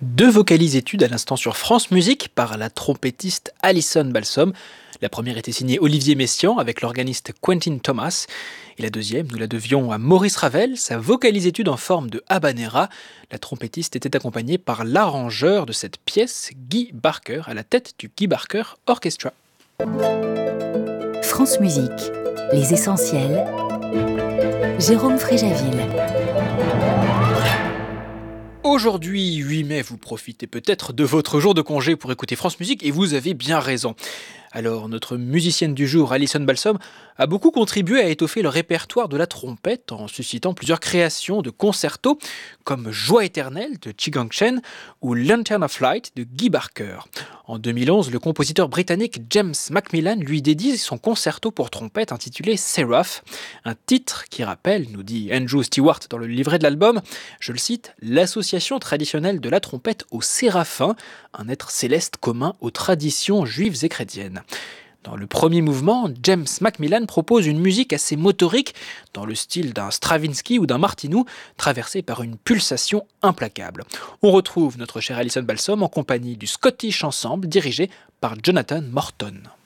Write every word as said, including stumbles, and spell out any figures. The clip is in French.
Deux vocalises études à l'instant sur France Musique par la trompettiste Alison Balsom. La première était signée Olivier Messiaen avec l'organiste Quentin Thomas. Et la deuxième, nous la devions à Maurice Ravel, sa vocalise étude en forme de habanera. La trompettiste était accompagnée par l'arrangeur de cette pièce, Guy Barker, à la tête du Guy Barker Orchestra. France Musique, les essentiels. Jérôme Fréjaville. Aujourd'hui, huit mai, vous profitez peut-être de votre jour de congé pour écouter France Musique et vous avez bien raison. Alors, notre musicienne du jour, Alison Balsom, a beaucoup contribué à étoffer le répertoire de la trompette en suscitant plusieurs créations de concertos comme Joie éternelle de Chi Gang Chen ou Lantern of Light de Guy Barker. En deux mille onze, le compositeur britannique James Macmillan lui dédie son concerto pour trompette intitulé Seraph, un titre qui rappelle, nous dit Andrew Stewart dans le livret de l'album, je le cite, l'association traditionnelle de la trompette aux séraphins, un être céleste commun aux traditions juives et chrétiennes. Dans le premier mouvement, James Macmillan propose une musique assez motorique, dans le style d'un Stravinsky ou d'un Martineau, traversée par une pulsation implacable. On retrouve notre chère Alison Balsom en compagnie du Scottish Ensemble dirigé par Jonathan Morton.